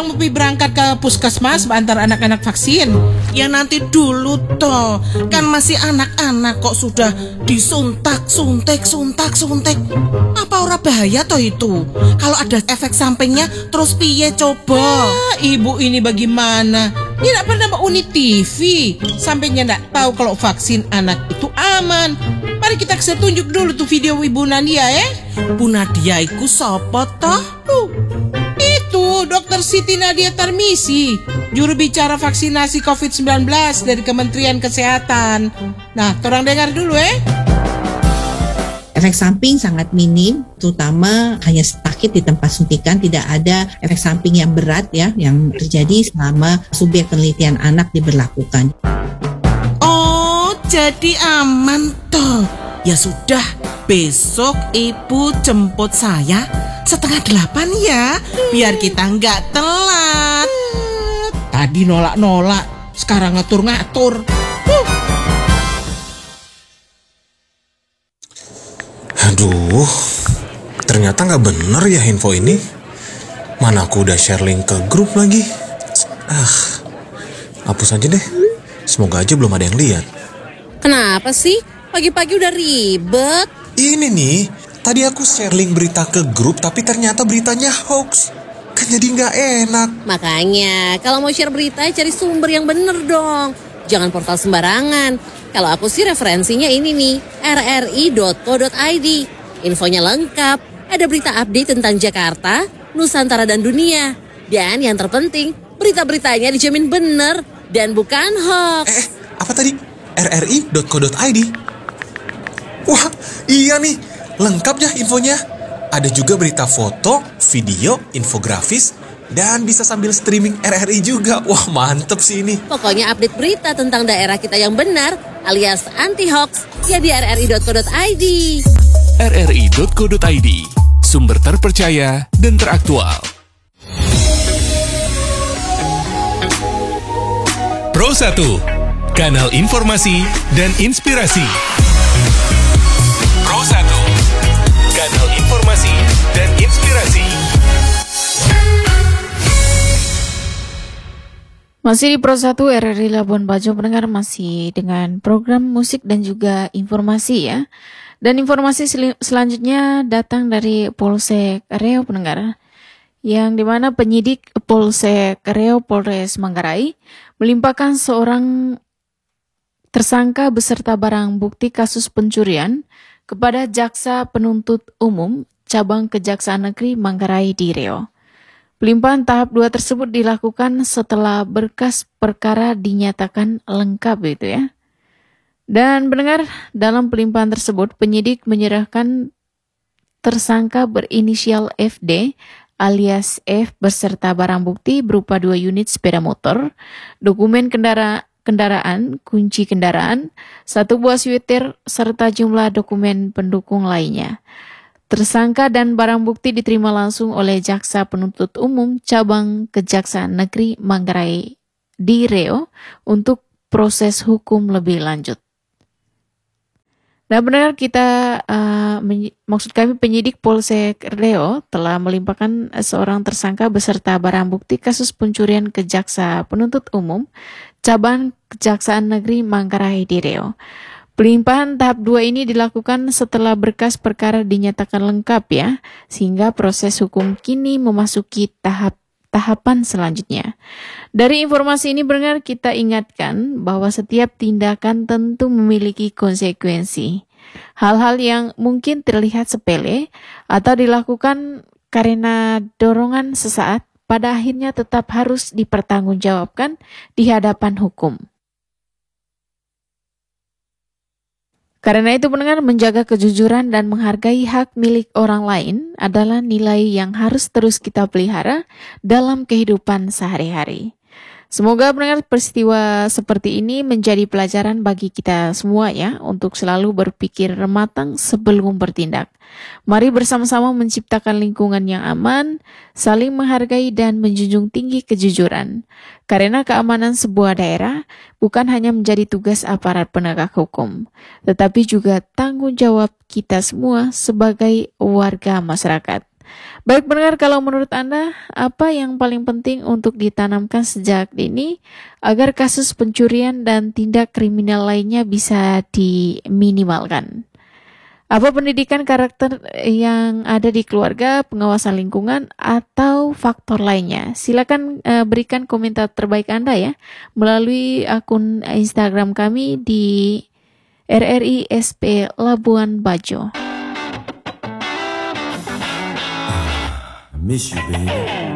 orang mau berangkat ke puskesmas antar anak-anak vaksin? Ya nanti dulu toh, kan masih anak-anak kok sudah disuntik. Apa ora bahaya toh itu? Kalau ada efek sampingnya terus piye coba? Ibu ini bagaimana? Dia tidak pernah unit TV, sampainya tidak tahu kalau vaksin anak itu aman. Mari kita kasih tunjuk dulu tuh video Ibu Nadia Bu Nadia iku sapa toh? Itu Dr. Siti Nadia Tarmisi, juru bicara vaksinasi COVID-19 dari Kementerian Kesehatan. Nah, tolong dengar dulu Efek samping sangat minim, terutama hanya sakit di tempat suntikan, tidak ada efek samping yang berat ya yang terjadi selama subjek penelitian anak diberlakukan. Oh, jadi aman toh. Ya sudah, besok Ibu jemput saya 7:30 ya, biar kita nggak telat. Tadi nolak-nolak, sekarang ngatur-ngatur. Aduh, ternyata nggak bener ya info ini. Mana aku udah share link ke grup lagi. Hapus aja deh. Semoga aja belum ada yang lihat. Kenapa sih? Pagi-pagi udah ribet. Ini nih, tadi aku share link berita ke grup tapi ternyata beritanya hoax. Kan jadi nggak enak. Makanya, kalau mau share berita cari sumber yang bener dong. Jangan portal sembarangan. Kalau aku sih referensinya ini nih, rri.co.id. Infonya lengkap, ada berita update tentang Jakarta, Nusantara dan dunia. Dan yang terpenting, berita-beritanya dijamin bener dan bukan hoax. Apa tadi? rri.co.id? Wah, iya nih, lengkap ya infonya. Ada juga berita foto, video, infografis, dan bisa sambil streaming RRI juga. Wah, mantep sih ini. Pokoknya update berita tentang daerah kita yang benar, alias anti-hoax, ya di rri.co.id. rri.co.id, sumber terpercaya dan teraktual. Pro 1, kanal informasi dan inspirasi. Pro 1, kanal informasi dan inspirasi. Masih di Pro 1 RRI Labuan Bajo, pendengar, masih dengan program musik dan juga informasi ya. Dan informasi selanjutnya datang dari Polsek Riau, pendengar, yang dimana penyidik Polsek Riau Polres Manggarai melimpahkan seorang tersangka beserta barang bukti kasus pencurian kepada Jaksa Penuntut Umum Cabang Kejaksaan Negeri Manggarai di Riau. Pelimpahan tahap 2 tersebut dilakukan setelah berkas perkara dinyatakan lengkap itu ya. Dan pendengar, dalam pelimpahan tersebut penyidik menyerahkan tersangka berinisial FD alias F beserta barang bukti berupa 2 unit sepeda motor, dokumen kendaraan, kunci kendaraan, 1 buah sweater serta jumlah dokumen pendukung lainnya. Tersangka dan barang bukti diterima langsung oleh Jaksa Penuntut Umum Cabang Kejaksaan Negeri Manggarai di Riau untuk proses hukum lebih lanjut. Nah, benar kita, maksud kami penyidik Polsek Riau telah melimpahkan seorang tersangka beserta barang bukti kasus pencurian ke Jaksa Penuntut Umum Cabang Kejaksaan Negeri Manggarai di Riau. Pelimpahan tahap 2 ini dilakukan setelah berkas perkara dinyatakan lengkap ya, sehingga proses hukum kini memasuki tahapan selanjutnya. Dari informasi ini benar kita ingatkan bahwa setiap tindakan tentu memiliki konsekuensi. Hal-hal yang mungkin terlihat sepele atau dilakukan karena dorongan sesaat, pada akhirnya tetap harus dipertanggungjawabkan di hadapan hukum. Karena itu pendengar, menjaga kejujuran dan menghargai hak milik orang lain adalah nilai yang harus terus kita pelihara dalam kehidupan sehari-hari. Semoga pendengar peristiwa seperti ini menjadi pelajaran bagi kita semua ya, untuk selalu berpikir matang sebelum bertindak. Mari bersama-sama menciptakan lingkungan yang aman, saling menghargai dan menjunjung tinggi kejujuran. Karena keamanan sebuah daerah bukan hanya menjadi tugas aparat penegak hukum, tetapi juga tanggung jawab kita semua sebagai warga masyarakat. Baik pendengar, kalau menurut Anda, apa yang paling penting untuk ditanamkan sejak dini agar kasus pencurian dan tindak kriminal lainnya bisa diminimalkan? Apa pendidikan karakter yang ada di keluarga, pengawasan lingkungan, atau faktor lainnya? Silakan berikan komentar terbaik Anda ya melalui akun Instagram kami di RRI SP Labuan Bajo. Miss you, baby.